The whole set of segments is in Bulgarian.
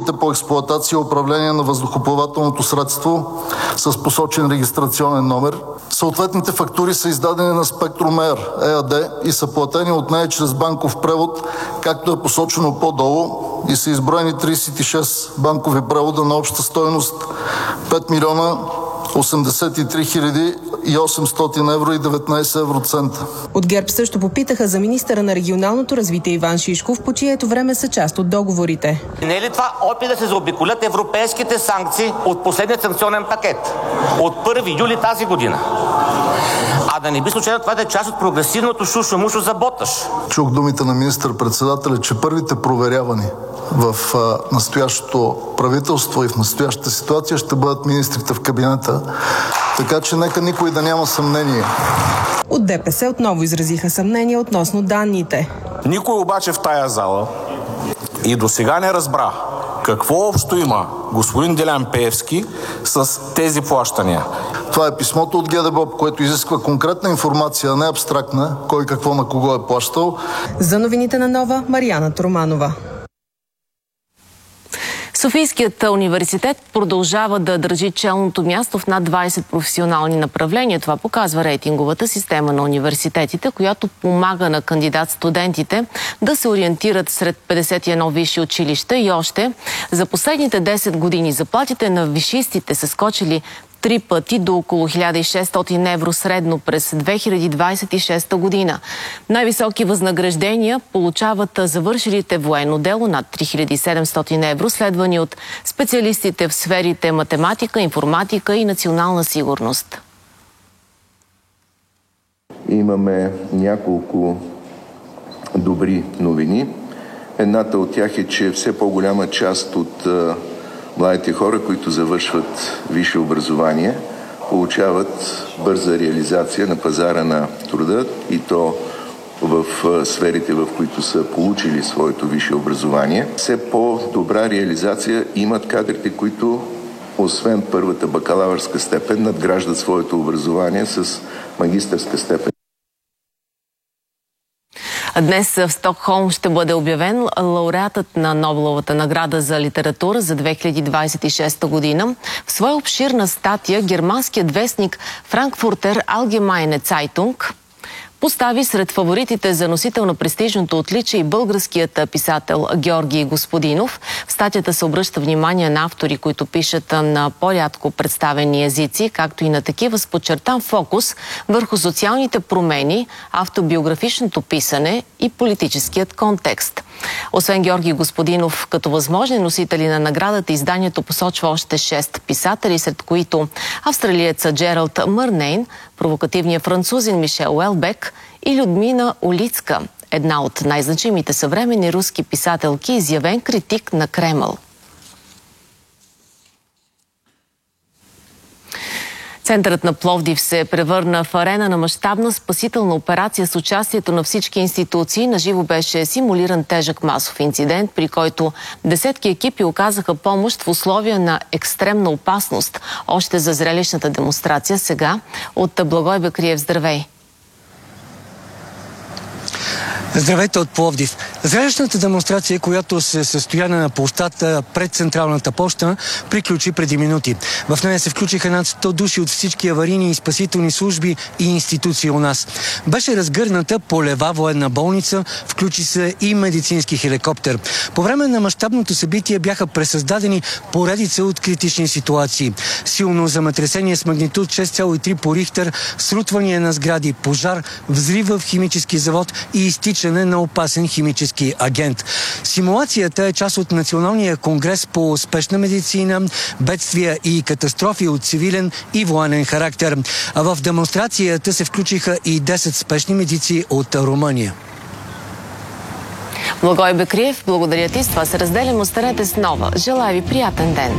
процедурите по експлоатация и управление на въздухоплавателното средство с посочен регистрационен номер. Съответните фактури са издадени на Spectrum Air ЕАД и са платени от нея чрез банков превод, както е посочено по-долу, и са изброени 36 банкови превода на обща стойност 5 милиона 83 хиляди и 800 евро и 19 евроцента. От ГЕРБ също попитаха за министъра на регионалното развитие Иван Шишков, по чието време са част от договорите. Не е ли това опит да се заобиколят европейските санкции от последния санкционен пакет от 1 юли тази година? А да не би случайно това да е част от прогресивното шушо-мушо за боташ? Чух думите на министър-председателя, че първите проверявани в настоящото правителство и в настоящата ситуация ще бъдат министрите в кабинета. Така че нека никой да няма съмнение. От ДПС отново изразиха съмнение относно данните. Никой обаче в тая зала и до сега не разбра какво общо има господин Делян Пеевски с тези плащания. Това е писмото от ГДБОП, което изисква конкретна информация, а не абстрактна, кой какво на кого е плащал. За новините на Нова, Мариана Троманова. Софийският университет продължава да държи челното място в над 20 професионални направления. Това показва рейтинговата система на университетите, която помага на кандидат-студентите да се ориентират сред 51 висши училища. И още, за последните 10 години заплатите на висшистите са скочили 3 пъти до около 1600 евро средно през 2026 година. Най-високи възнаграждения получават завършилите военно дело над 3700 евро, следвани от специалистите в сферите математика, информатика и национална сигурност. Имаме няколко добри новини. Едната от тях е, че все по-голяма част от младите хора, които завършват висше образование, получават бърза реализация на пазара на труда и то в сферите, в които са получили своето висше образование. Все по-добра реализация имат кадрите, които освен първата бакалавърска степен надграждат своето образование с магистърска степен. Днес в Стокхолм ще бъде обявен лауреатът на Нобеловата награда за литература за 2026 година. В своя обширна статия германският вестник Frankfurter Allgemeine Zeitung постави сред фаворитите за носител на престижното отличие и българският писател Георги Господинов. В статията се обръща внимание на автори, които пишат на по-рядко представени езици, както и на такива с подчертан фокус върху социалните промени, автобиографичното писане и политическият контекст. Освен Георги Господинов, като възможни носители на наградата, изданието посочва още 6 писатели, сред които австралиеца Джералд Мърнейн, провокативният французин Мишел Уелбек и Людмила Улицка, една от най-значимите съвременни руски писателки, изявен критик на Кремъл. Центърът на Пловдив се превърна в арена на мащабна спасителна операция с участието на всички институции. Наживо беше симулиран тежък масов инцидент, при който десетки екипи оказаха помощ в условия на екстремна опасност. Още за зрелищната демонстрация сега от Благой Бекриев. Здравей! Здравейте от Пловдив. Зрелищната демонстрация, която се състоя на площадта пред Централната поща, приключи преди минути. В нея се включиха над 100 души от всички аварийни и спасителни служби и институции у нас. Беше разгърната полева военна болница, включи се и медицински хеликоптер. По време на мащабното събитие бяха пресъздадени поредица от критични ситуации. Силно земетресение с магнитуд 6,3 по Рихтер, срутване на сгради, пожар, взрив в химически завод и изтичане на опасен химически агент. Симулацията е част от Националния конгрес по спешна медицина, бедствия и катастрофи от цивилен и военен характер. А в демонстрацията се включиха и 10 спешни медици от Румъния. Благой Бекриев, благодаря ти. С това се разделим. Останете с Нова. Желая ви приятен ден!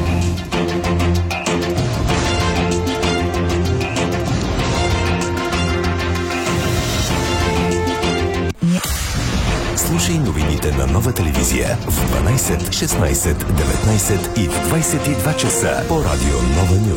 Слушай новините на Нова телевизия в 12, 16, 19 и в 22 часа по радио Нова Нюз.